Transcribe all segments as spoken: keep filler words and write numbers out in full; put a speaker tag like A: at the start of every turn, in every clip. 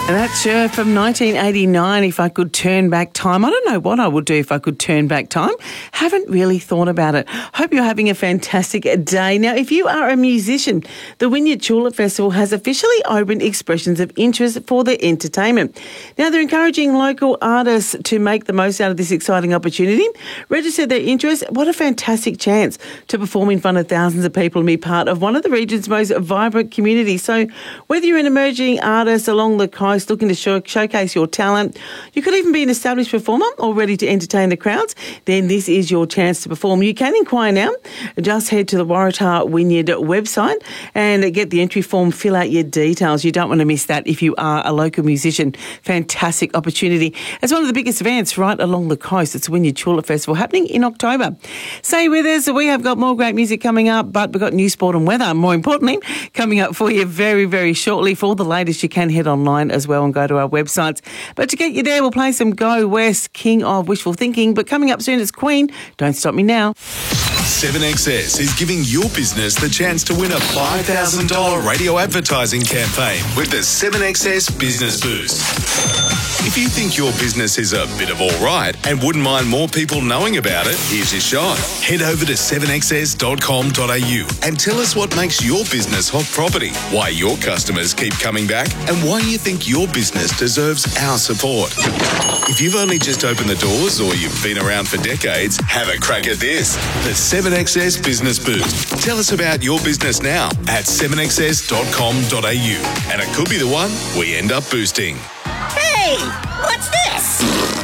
A: And that's Cher from nineteen eighty-nine, If I Could Turn Back Time. I don't know what I would do if I could turn back time. Haven't really thought about it. Hope you're having a fantastic day. Now, if you are a musician, the Wynyard Tulip Festival has officially opened expressions of interest for their entertainment. Now, they're encouraging local artists to make the most out of this exciting opportunity. Register their interest. What a fantastic chance to perform in front of thousands of people and be part of one of the region's most vibrant communities. So whether you're an emerging artist along the coast, looking to show, showcase your talent, you could even be an established performer or ready to entertain the crowds, then this is your chance to perform. You can inquire now. Just head to the Waratah Wynyard website and get the entry form, fill out your details. You don't want to miss that if you are a local musician. Fantastic opportunity. It's one of the biggest events right along the coast. It's Wynyard Tulip Festival happening in October. Stay with us. We have got more great music coming up, but we've got new sport and weather, more importantly, coming up for you very, very shortly. For all the latest, you can head online as well and go to our websites. But to get you there, we'll play some Go West, King of Wishful Thinking. But coming up soon is Queen, Don't Stop Me Now.
B: seven X S is giving your business the chance to win a five thousand dollars radio advertising campaign with the seven X S Business Boost. If you think your business is a bit of all right and wouldn't mind more people knowing about it, here's your shot. Head over to seven x s dot com dot a u and tell us what makes your business hot property, why your customers keep coming back, and why you think your business deserves our support. If you've only just opened the doors or you've been around for decades, have a crack at this. The seven X S Business Boost. Tell us about your business now at seven x s dot com dot a u, and it could be the one we end up boosting.
C: Hey, what's this?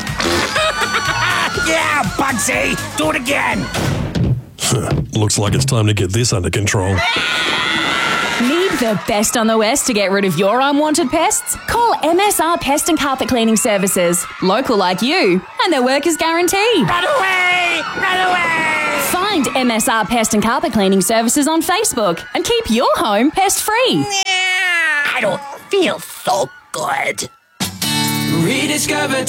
C: Yeah, Bugsy, do it again.
D: Looks like it's time to get this under control.
E: Need the best on the West to get rid of your unwanted pests? Call M S R Pest and Carpet Cleaning Services. Local like you, and their work is guaranteed.
C: Run away! Run away!
E: Find M S R Pest and Carpet Cleaning Services on Facebook and keep your home pest-free.
C: I don't feel so good.
F: Rediscover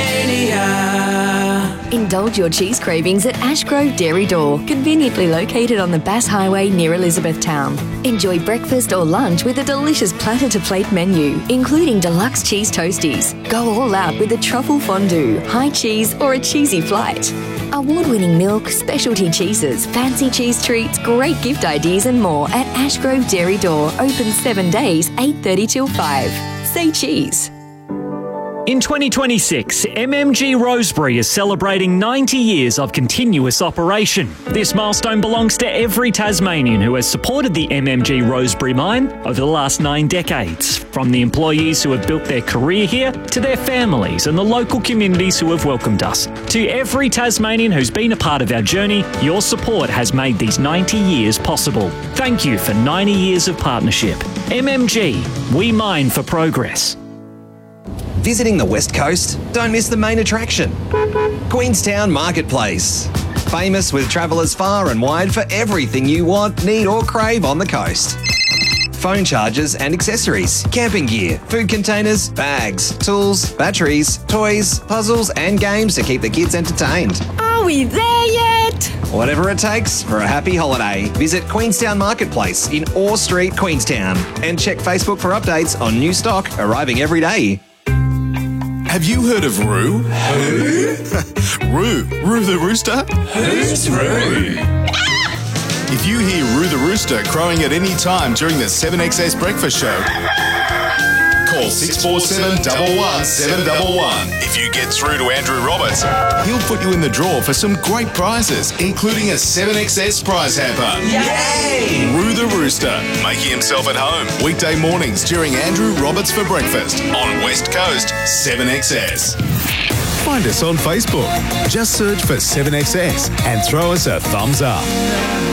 F: Tasmania.
G: Indulge your cheese cravings at Ashgrove Dairy Door, conveniently located on the Bass Highway near Elizabethtown. Enjoy breakfast or lunch with a delicious platter-to-plate menu, including deluxe cheese toasties. Go all out with a truffle fondue, high cheese or a cheesy flight. Award-winning milk, specialty cheeses, fancy cheese treats, great gift ideas and more at Ashgrove Dairy Door, open seven days, eight thirty till five. Say cheese.
H: In twenty twenty-six, M M G Rosebery is celebrating ninety years of continuous operation. This milestone belongs to every Tasmanian who has supported the M M G Rosebery mine over the last nine decades, from the employees who have built their career here to their families and the local communities who have welcomed us. To every Tasmanian who's been a part of our journey, your support has made these ninety years possible. Thank you for ninety years of partnership. M M G, we mine for progress.
I: Visiting the West Coast? Don't miss the main attraction, Queenstown Marketplace. Famous with travellers far and wide for everything you want, need or crave on the coast. Phone chargers and accessories, camping gear, food containers, bags, tools, batteries, toys, puzzles and games to keep the kids entertained.
G: Are we there yet?
I: Whatever it takes for a happy holiday, visit Queenstown Marketplace in Orr Street, Queenstown, and check Facebook for updates on new stock arriving every day.
B: Have you heard of Roo? Who? Roo. Roo the Rooster?
F: Who's Roo?
B: If you hear Roo the Rooster crowing at any time during the seven X S Breakfast Show, call six four seven, one one, seven one one. If you get through to Andrew Roberts, he'll put you in the draw for some great prizes, including a seven X S prize hamper.
F: Yay!
B: Roo the Rooster, making himself at home weekday mornings during Andrew Roberts for Breakfast on West Coast seven X S. Find us on Facebook. Just search for seven X S and throw us a thumbs up.